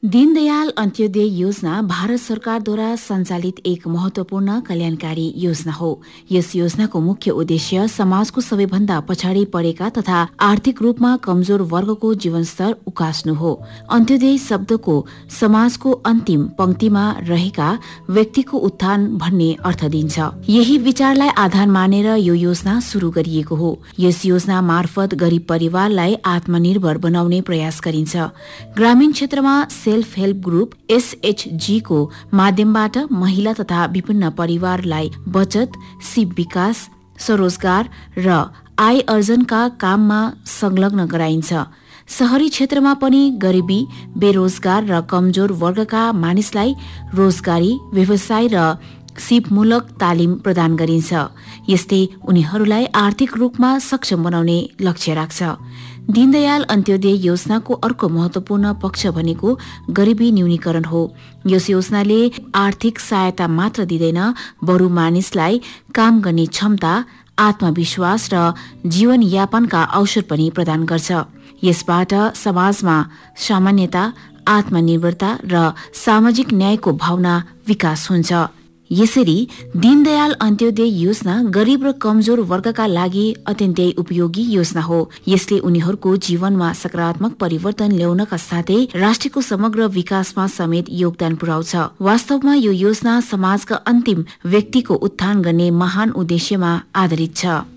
दीनदयाल अन्त्योदय योजना भारत सरकारद्वारा सञ्चालित एक महत्वपूर्ण कल्याणकारी योजना हो। यस योजनाको मुख्य उद्देश्य समाजको सबैभन्दा पछाडि परेका तथा आर्थिक रूपमा कमजोर वर्गको जीवनस्तर उकास्नु हो। अन्त्योदय शब्दको समाजको अन्तिम पंक्तिमा रहेका व्यक्तिको उत्थान भन्ने अर्थ दिन्छ। यही विचारलाई आधार मानेर यो योजना सुरु गरिएको हो। यस योजना मार्फत गरिब परिवारलाई आत्मनिर्भर बनाउने प्रयास गरिन्छ। ग्रामीण क्षेत्रमा सेल्फ हेल्प ग्रुप SHG को माध्यमबाट महिला तथा विभिन्न परिवारलाई बचत, सिप विकास, स्वरोजगार र आय अर्जनका काममा संलग्न गराइन्छ। शहरी क्षेत्रमा पनि गरिबी, बेरोजगार र कमजोर वर्गका मानिसलाई रोजगारी, व्यवसाय र सिपमूलक तालिम प्रदान गरिन्छ। यस्तै उनीहरूलाई आर्थिक रूपमा सक्षम बनाउने लक्ष्य राख्छ। दीनदयाल अन्त्योदय योजनाको अर्को महत्वपूर्ण पक्ष भनेको गरिबी न्यूनीकरण हो। यस योजनाले आर्थिक सहायता मात्र दिँदैन, बरु मानिसलाई काम गर्ने क्षमता, आत्मविश्वास र जीवनयापनका अवसर पनि प्रदान गर्छ। यसबाट समाजमा सामान्यता, आत्मनिर्भरता र सामाजिक न्यायको भावना विकास हुन्छ। यसरी दीनदयाल अन्त्योदय योजना गरिब र कमजोर वर्गका लागि अत्यन्तै उपयोगी योजना हो। यसले उनीहरूको जीवनमा सकारात्मक परिवर्तन ल्याउनका साथै राष्ट्रको समग्र विकासमा समेत योगदान पुर्याउँछ। वास्तवमा यो योजना समाजका अन्तिम व्यक्तिको उत्थान गर्ने महान उद्देश्यमा आधारित छ।